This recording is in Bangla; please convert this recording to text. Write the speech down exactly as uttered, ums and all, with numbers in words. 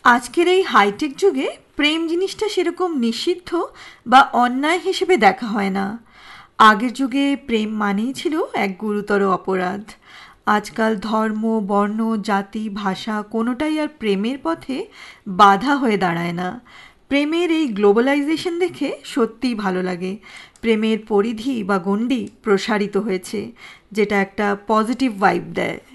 আজকের এই হাইটেক যুগে প্রেম জিনিসটা সেরকম নিষিদ্ধ বা অন্যায় হিসেবে দেখা হয় না। আগের যুগে প্রেম মানেই ছিল এক গুরুতর অপরাধ। আজকাল ধর্ম, বর্ণ, জাতি, ভাষা কোনোটাই আর প্রেমের পথে বাধা হয়ে দাঁড়ায় না। প্রেমের এই গ্লোবালাইজেশন দেখে সত্যিই ভালো লাগে। প্রেমের পরিধি বা গণ্ডি প্রসারিত হয়েছে, যেটা একটা পজিটিভ ভাইব দেয়।